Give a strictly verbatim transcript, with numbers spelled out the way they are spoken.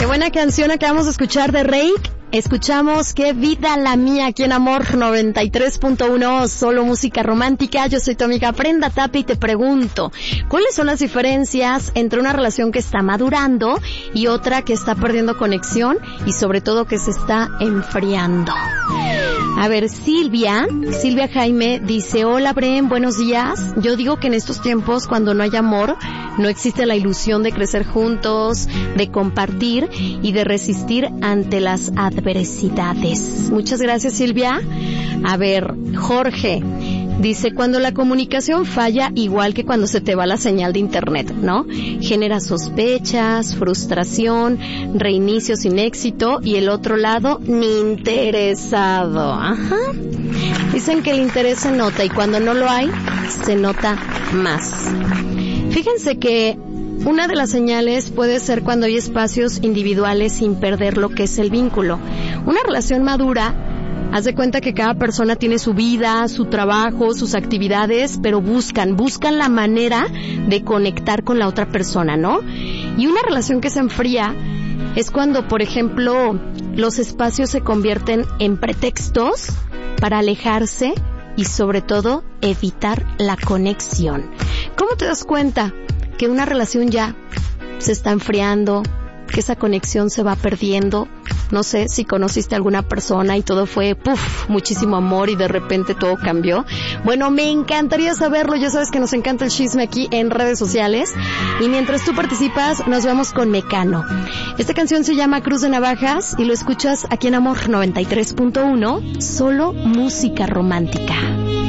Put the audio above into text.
buena canción acabamos de escuchar de Reik. Escuchamos Qué vida la mía aquí en Amor noventa y tres punto uno, solo música romántica. Yo soy tu amiga Brenda Tapia y te pregunto, ¿cuáles son las diferencias entre una relación que está madurando y otra que está perdiendo conexión y sobre todo que se está enfriando? A ver, Silvia, Silvia Jaime dice, hola Bren, buenos días. Yo digo que en estos tiempos cuando no hay amor, no existe la ilusión de crecer juntos, de compartir y de resistir ante las adversidades. Muchas gracias, Silvia. A ver, Jorge dice, cuando la comunicación falla, igual que cuando se te va la señal de internet, ¿no? Genera sospechas, frustración, reinicio sin éxito y el otro lado, ni interesado. Ajá. Dicen que el interés se nota y cuando no lo hay, se nota más. Fíjense que una de las señales puede ser cuando hay espacios individuales sin perder lo que es el vínculo. Una relación madura, haz de cuenta que cada persona tiene su vida, su trabajo, sus actividades, pero buscan, buscan la manera de conectar con la otra persona, ¿no? Y una relación que se enfría es cuando, por ejemplo, los espacios se convierten en pretextos para alejarse y sobre todo evitar la conexión. ¿Cómo te das cuenta que una relación ya se está enfriando, que esa conexión se va perdiendo? No sé si conociste a alguna persona y todo fue, puff, muchísimo amor y de repente todo cambió. Bueno, me encantaría saberlo. Ya sabes que nos encanta el chisme aquí en redes sociales. Y mientras tú participas, nos vamos con Mecano. Esta canción se llama Cruz de Navajas y lo escuchas aquí en Amor noventa y tres punto uno, solo música romántica.